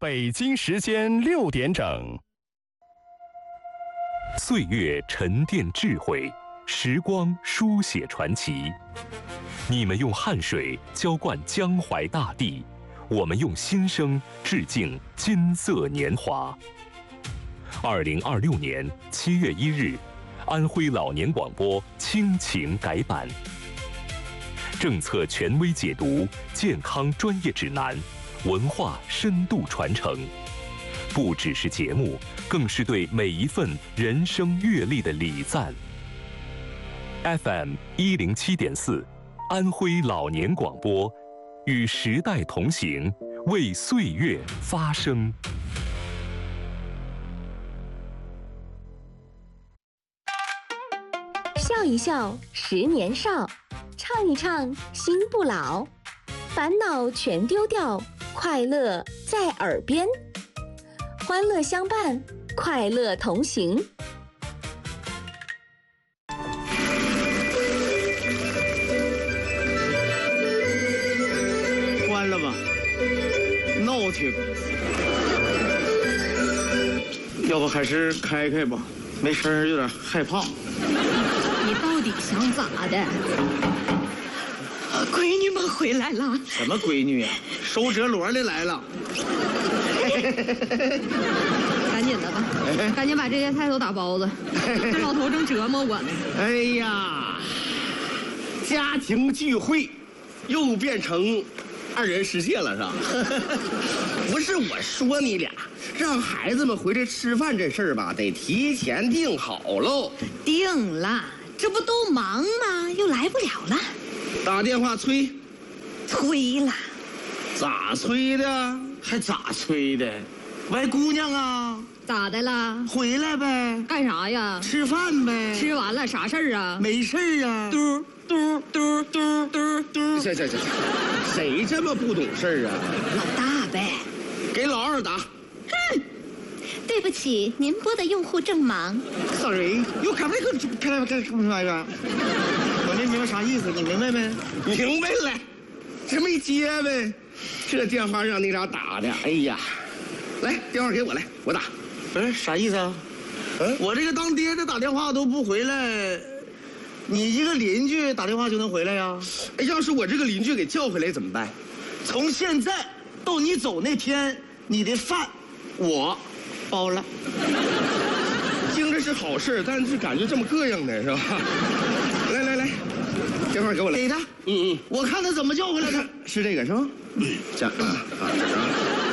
北京时间6点整。 岁月沉淀智慧，时光书写传奇。你们用汗水浇灌江淮大地，我们用心声致敬金色年华。2026年7月1日，安徽老年广播亲情改版，政策权威解读，健康专业指南，文化深度传承，不只是节目，更是对每一份人生阅历的礼赞。FM 107.4，安徽老年广播，与时代同行，为岁月发声。 笑一笑10年少，唱一唱心不老，烦恼全丢掉，快乐在耳边，欢乐相伴，快乐同行。 关了吧，闹挺。要不还是开开吧，没声儿有点害怕。 你到底想咋的？闺女们回来了。 什么闺女啊？收折罗的来了。 赶紧的吧，赶紧把这些菜都打包子。这老头正折磨我呢。 哎呀，家庭聚会又变成2人世界了是吧？不是我说你俩，让孩子们回来吃饭这事儿吧，得提前定好喽。 定了，这不都忙吗？又来不了了。 打电话催了。 咋催的？还咋催的？喂，姑娘啊， 咋的了？ 回来呗。 干啥呀？ 吃饭呗。 吃完了啥事儿啊？ 没事儿啊。嘟嘟嘟嘟嘟嘟。这，谁这么不懂事儿啊？ 老大呗。 给老二打。 对不起，您拨的用户正忙。 Sorry， 又开玩笑。我没明白啥意思，你明白没？明白了，这没接呗。这电话让你俩打的，哎呀，来，电话给我来，我打。不是啥意思啊？我这个当爹的打电话都不回来，你一个邻居打电话就能回来呀？哎，要是我这个邻居给叫回来怎么办？从现在到你走那天，你的饭我包了。听着是好事，但是感觉这么膈应的是吧？来，电话给我来。给他。我看他怎么叫回来的。是这个是吧？这样啊，这是。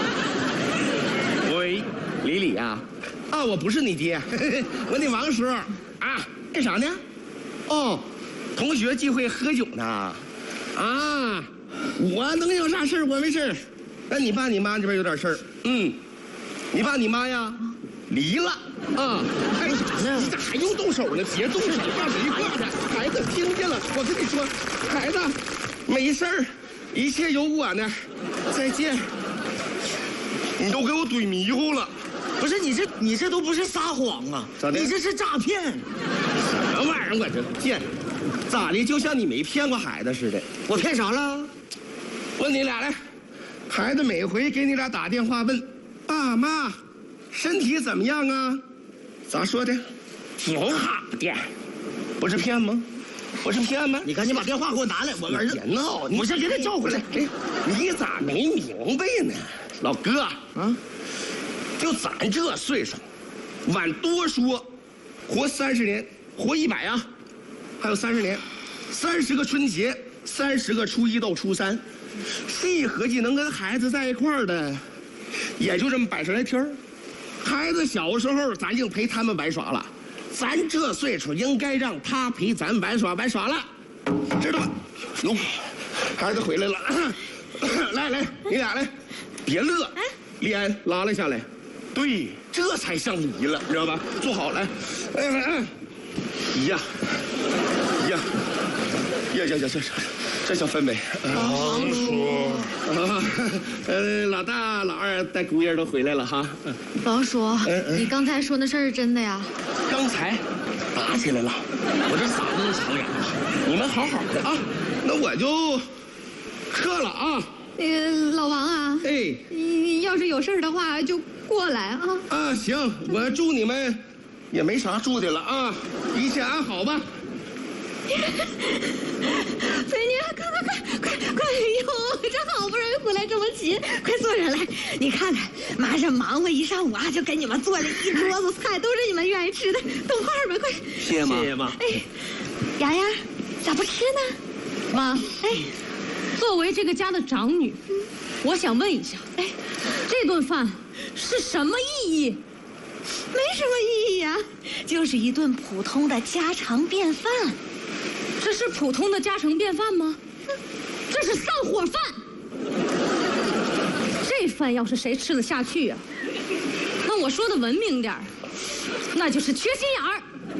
喂，李呀。啊，我不是你爹，我那王叔啊，干啥呢？哦，同学聚会喝酒呢。啊，我能有啥事儿？我没事儿。那你爸你妈这边有点事儿。你爸你妈呀，离了啊。干啥呢？你咋还用动手呢？别动手，怕谁挂的？孩子听见了，我跟你说，孩子没事儿，一切有我呢。再见。你都给我怼迷糊了。不是你这都不是撒谎啊，你这是诈骗。什么玩意儿？我这贱，咋的？就像你没骗过孩子似的。我骗啥了？问你俩来，孩子每回给你俩打电话问爸妈身体怎么样啊？咋说的？挺好的。不是骗吗？不是骗吗？你赶紧把电话给我拿来，我儿子别闹，我先给他叫回来。你咋没明白呢？老哥啊。就咱这岁数，往多说，活30年，活100啊，还有30年，30个春节，30个初1到初3，细合计能跟孩子在一块儿的，也就这么100来天儿。孩子小时候咱就陪他们玩耍了，咱这岁数应该让他陪咱玩耍了，知道吗？哟，孩子回来了，来，你俩来，别乐，脸拉了下来。对，这才像你了，知道吧？坐好来，呀，这小分呗。王叔，老大、老二带姑爷都回来了哈。 王叔，你刚才说那事儿是真的呀？ 刚才打起来了，我这嗓子都抢眼了。你们好好的啊，那我就撤了啊。 老王啊， 哎， 要要是有事儿的话就过来啊。 啊，行，我祝你们也没啥住的了啊，一切安好吧。 美女，快！哎呦，这好不容易回来这么勤，快坐着来。你看看，妈这忙活一上午啊，就给你们做了一桌子菜，都是你们愿意吃的，动筷吧，快！ 谢谢妈。 哎，洋洋，咋不吃呢？ 妈， 哎， 作为这个家的长女，我想问一下， 哎， 这顿饭是什么意义？ 没什么意义呀，就是一顿普通的家常便饭。 这是普通的家常便饭吗？这是散伙饭。这饭要是谁吃得下去呀？那我说的文明点儿，那就是缺心眼儿。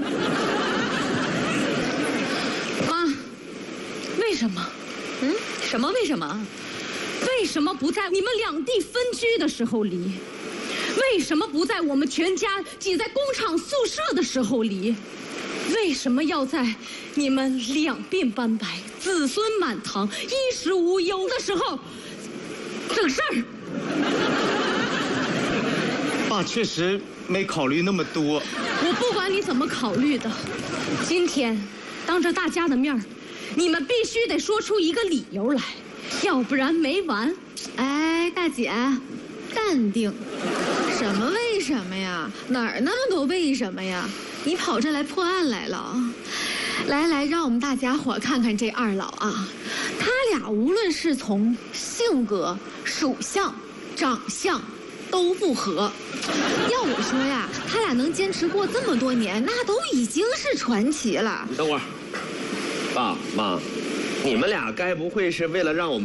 妈，为什么？ 什么？为什么？ 为什么不在你们两地分居的时候离？为什么不在我们全家挤在工厂宿舍的时候离？为什么要在你们两鬓斑白、子孙满堂、衣食无忧的时候整事儿？ 爸确实没考虑那么多。 我不管你怎么考虑的，今天当着大家的面儿，你们必须得说出一个理由来，要不然没完。 哎，大姐，淡定。什么为什么呀？哪儿那么多为什么呀？你跑这来破案来了啊！来，让我们大家伙看看这二老啊，他俩无论是从性格、属相、长相都不合。要我说呀，他俩能坚持过这么多年，那都已经是传奇了。 你等会儿，爸妈，你们俩该不会是为了让我们